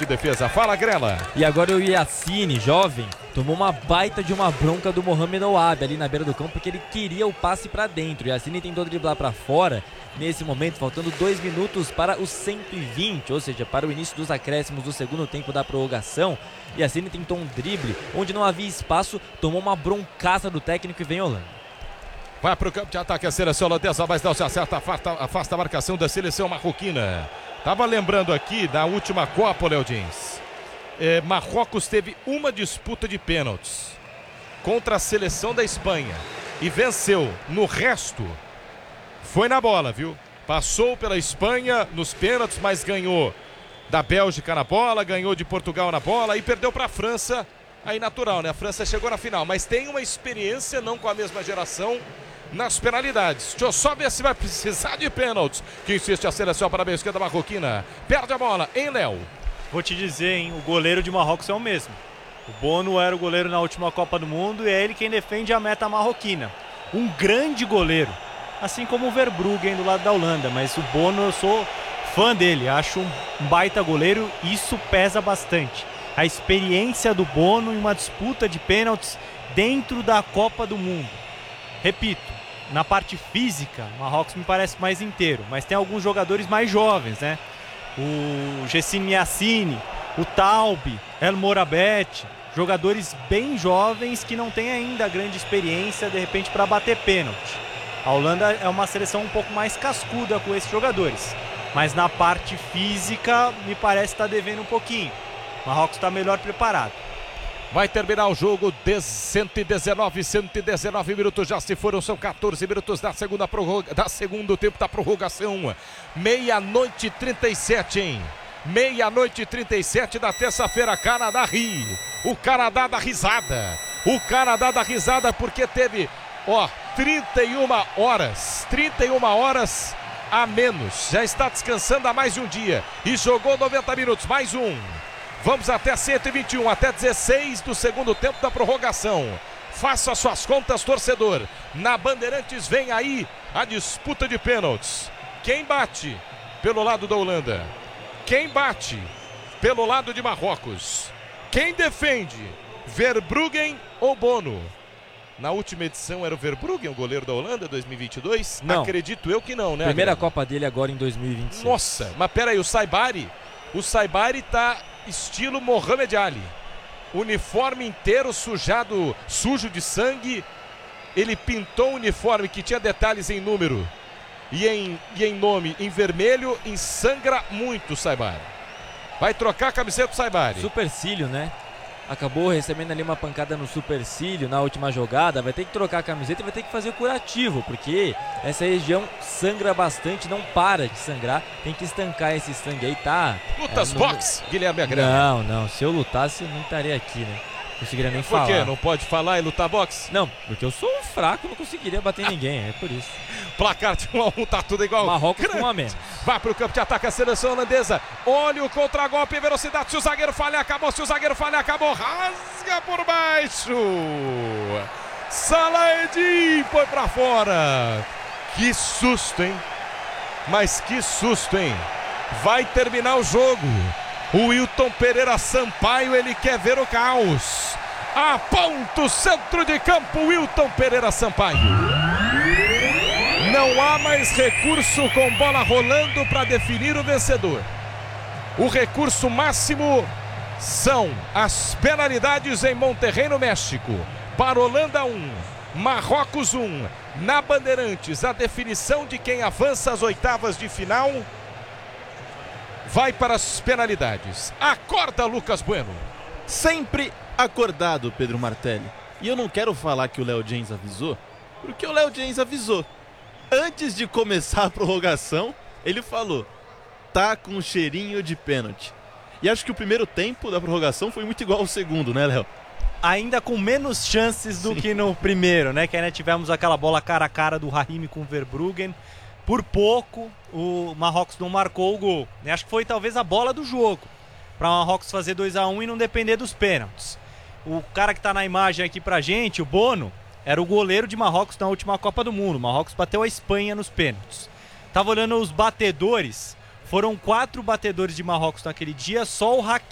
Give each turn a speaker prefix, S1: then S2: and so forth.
S1: de defesa. Fala, Grela.
S2: E agora o Yassine, jovem, tomou uma baita de uma bronca do Mohamed Ouabi ali na beira do campo, porque ele queria o passe para dentro. O Yassine tentou driblar para fora, nesse momento, faltando 2 minutos para os 120, ou seja, para o início dos acréscimos do segundo tempo da prorrogação. Yassine tentou um drible, onde não havia espaço, tomou uma broncaça do técnico e vem Holanda.
S1: Vai para o campo de ataque a seleção holandesa, mas não se acerta, afasta a marcação da seleção marroquina. Tava lembrando aqui da última Copa, Léo Dins. Marrocos teve uma disputa de pênaltis contra a seleção da Espanha e venceu. No resto, foi na bola, viu? Passou pela Espanha nos pênaltis, mas ganhou da Bélgica na bola, ganhou de Portugal na bola e perdeu para a França. Aí natural, né? A França chegou na final, mas tem uma experiência, não com a mesma geração, nas penalidades. Deixa eu só ver se vai precisar de pênaltis. Que insiste a seleção para a esquerda marroquina. Perde a bola, hein, Léo?
S3: Vou te dizer, hein? O goleiro de Marrocos é o mesmo. O Bono era o goleiro na última Copa do Mundo e é ele quem defende a meta marroquina. Um grande goleiro. Assim como o Verbruggen do lado da Holanda. Mas o Bono, eu sou fã dele. Acho um baita goleiro e isso pesa bastante. A experiência do Bono em uma disputa de pênaltis dentro da Copa do Mundo. Repito, na parte física, o Marrocos me parece mais inteiro, mas tem alguns jogadores mais jovens, né? O Gessine Yassine, o Taube, El Morabet, jogadores bem jovens que não têm ainda grande experiência, de repente, para bater pênalti. A Holanda é uma seleção um pouco mais cascuda com esses jogadores, mas na parte física me parece estar devendo um pouquinho. O Marrocos está melhor preparado.
S1: Vai terminar o jogo, 119 minutos já se foram, são 14 minutos da segundo tempo da prorrogação. 00:37, hein? 00:37 da terça-feira, Canadá ri. O Canadá dá risada. O Canadá dá risada porque teve, 31 horas a menos. Já está descansando há mais de um dia e jogou 90 minutos, mais um. Vamos até 121, até 16 do segundo tempo da prorrogação. Faça suas contas, torcedor. Na Bandeirantes vem aí a disputa de pênaltis. Quem bate pelo lado da Holanda? Quem bate pelo lado de Marrocos? Quem defende? Verbruggen ou Bono? Na última edição era o Verbruggen, o goleiro da Holanda, 2022?
S2: Não.
S1: Acredito eu que não, né?
S2: Primeira Copa dele agora em 2026.
S1: Nossa, mas peraí, o Saibari tá estilo Mohamed Ali. Uniforme inteiro sujo de sangue. Ele pintou um uniforme que tinha detalhes em número e em nome em vermelho. Ensangra muito o Saibari. Vai trocar a camiseta do Saibari.
S2: Supercílio, né? Acabou recebendo ali uma pancada no supercílio na última jogada. Vai ter que trocar a camiseta e vai ter que fazer o curativo, porque essa região sangra bastante, não para de sangrar. Tem que estancar esse sangue aí, tá?
S1: Lutas box, Guilherme Agrana.
S2: Não, se eu lutasse eu não estaria aqui, né? Não conseguiria nem falar.
S1: Por quê? Não pode falar e lutar boxe?
S2: Não, porque eu sou fraco, não conseguiria bater ninguém, é por isso.
S1: Placar de 1-1, tá tudo igual.
S2: Marrocos com 1 a menos.
S1: Vai pro campo de ataque a seleção holandesa. Olha o contragolpe, velocidade. Se o zagueiro falhar, acabou. Rasga por baixo. Salahedin foi pra fora. Que susto, hein? Mas que susto, hein? Vai terminar o jogo. O Wilton Pereira Sampaio, ele quer ver o caos. Aponta o centro de campo, Wilton Pereira Sampaio. Não há mais recurso com bola rolando para definir o vencedor. O recurso máximo são as penalidades em Monterrey, no México. Para Holanda 1, Marrocos 1. Na Bandeirantes, a definição de quem avança às oitavas de final vai para as penalidades. Acorda, Lucas Bueno.
S4: Sempre acordado, Pedro Martelli. E eu não quero falar que o Léo James avisou, porque o Léo James avisou. Antes de começar a prorrogação, ele falou: tá com cheirinho de pênalti. E acho que o primeiro tempo da prorrogação foi muito igual ao segundo, né, Léo?
S3: Ainda com menos chances do que no primeiro, né? Que ainda tivemos aquela bola cara a cara do Rahimi com o Verbruggen. Por pouco, o Marrocos não marcou o gol. Acho que foi talvez a bola do jogo, para o Marrocos fazer 2-1 e não depender dos pênaltis. O cara que está na imagem aqui pra gente, o Bono, era o goleiro de Marrocos na última Copa do Mundo. Marrocos bateu a Espanha nos pênaltis. Tava olhando os batedores. Foram 4 batedores de Marrocos naquele dia. Só o Hakimi